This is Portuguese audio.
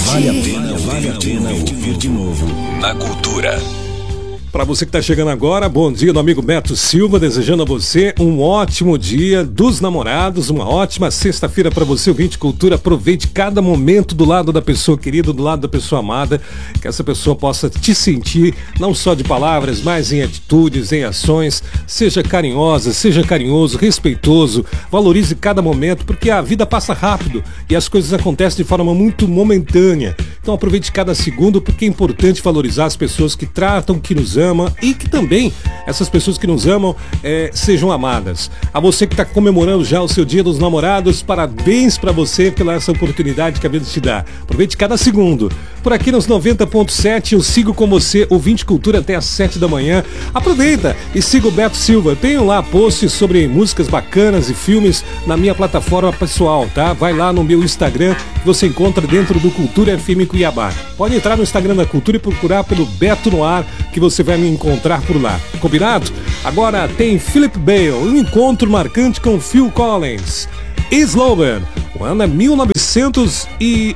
Vale a pena ouvir de novo na Cultura. Para você que está chegando agora, bom dia do amigo Beto Silva, desejando a você um ótimo dia dos namorados, uma ótima sexta-feira para você, ouvinte Cultura. Aproveite cada momento do lado da pessoa querida, do lado da pessoa amada, que essa pessoa possa te sentir, não só de palavras, mas em atitudes, em ações. Seja carinhosa, seja carinhoso, respeitoso, valorize cada momento, porque a vida passa rápido e as coisas acontecem de forma muito momentânea. Então aproveite cada segundo, porque é importante valorizar as pessoas que tratam, que nos amam e que também essas pessoas que nos amam sejam amadas. A você que está comemorando já o seu Dia dos Namorados, parabéns para você pela essa oportunidade que a vida te dá. Aproveite cada segundo. Por aqui nos 90.7 eu sigo com você, ouvinte Cultura, até às 7 da manhã. Aproveita e siga o Beto Silva. Tenho lá posts sobre músicas bacanas e filmes na minha plataforma pessoal, tá? Vai lá no meu Instagram, que você encontra dentro do Cultura FM Cuiabá. Pode entrar no Instagram da Cultura e procurar pelo Beto no Ar, que você vai me encontrar por lá. Combinado? Agora tem Philip Bale, um encontro marcante com Phil Collins. Slower, o ano é 1980.